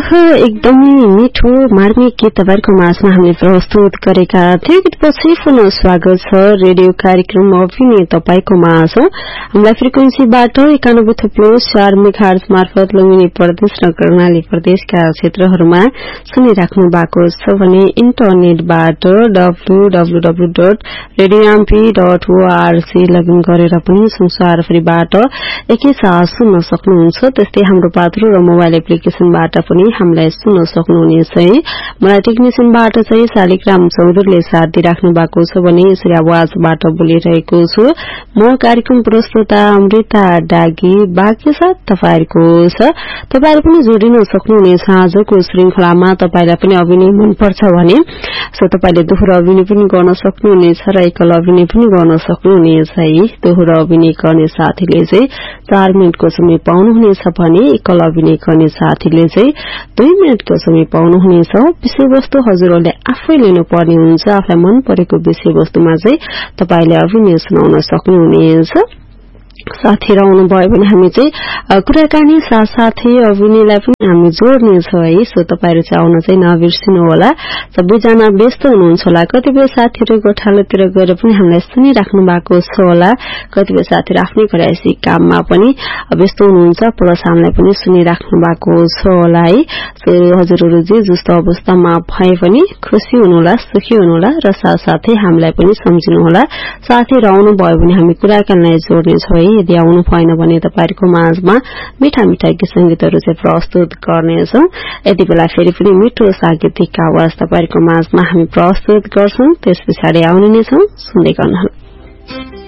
एकदमै मिठो मार्मिक गीत तपाईहरुको माझमा हामीले प्रस्तुत गरेका थियौं। गीतपछि पुनः स्वागत छ रेडियो कार्यक्रम अभिनय तपाईको माझ। हामीलाई फ्रिक्वेन्सीबाट 91.4 मेगाहर्ज मार्फत लुम्बिनी प्रदेश र कर्णाली प्रदेशका क्षेत्रहरूमा सुनिराख्नु भएको छ भने इन्टरनेटबाट www.radioamp.org लगइन गरेर पनि संसारभरिबाट एकैसाथ सुन्न सक्नुहुन्छ। त्यस्तै हाम्रो पात्रो र मोबाइल एप्लिकेशनबाट पनि हामीलाई सुन्न सक्नुहुनेछ है। मलाई टेक्निशियनबाट चाहिँ शालिग्राम चौधरीले साथ दिइराख्नु भएको छ भने यसरी आवाजबाट बोलिरहेको छु म कार्यक्रम प्रस्तुता अमृता डागी। बाँकी साथ तपाईहरुको छ। तपाईहरु पनि जोडिन सक्नुहुनेछ आजको श्रृंखलामा। तपाईलाई पनि अभिनय मन पर्छ भने सो तपाईले दोहोरो अभिनय पनि गर्न सक्नुहुनेछ र एकल अभिनय पनि गर्न सक्नुहुनेछ है। दोहोरो अभिनय गर्ने साथीले चाहिँ 4 मिनेटको समय पाउनुहुनेछ भने एकल अभिनय गर्ने साथीले चाहिँ 2 मिनेटको समय पाउनुहुनेछ। विषयवस्तु हजुरहरूले आफै लिनुपर्ने हुन्छ। आफूलाई मन परेको विषयवस्तुमा चाहिँ तपाईले अभिनय सुनाउन सक्नुहुनेछ। साथीहरु आउनु भयो भने हामी चाहिँ कुराकानी साथसाथै अभिनयलाई पनि हामी जोड्नेछौं है। सो तपाईहरु चाहिँ आउन चाहिँ नबिर्सिनु होला। सबैजना व्यस्त हुनुहुन्छ होला। कतिपय साथीहरु गोठालोतिर गएर पनि हामीलाई सुनिराख्नु भएको छ होला। कतिपय साथीहरु आफ्नै घरैसी काममा पनि व्यस्त हुनुहुन्छ प्लस हामीलाई पनि सुनिराख्नु भएको छ होला है। सो हजुरहरु जे जस्तो अवस्थामा भए पनि खुशी हुनु होला, सुखी हुनु होला र साथसाथै हामीलाई पनि सम्झिनु होला। साथीहरु आउनु भयो भने हामी कुराकानीलाई जोड्नेछौं है। यदि आउनु भएन भने तपाईहरुको माझमा मिठा मिठा गीत संगीतहरु चाहिँ प्रस्तुत गर्नेछौं। यति बेला फेरि पनि मिठो साहित्यिक आवाज तपाईहरुको माझमा हामी प्रस्तुत गर्छौं। त्यसपछि आउने नै छौं। सुन्दै गर्नुहोला।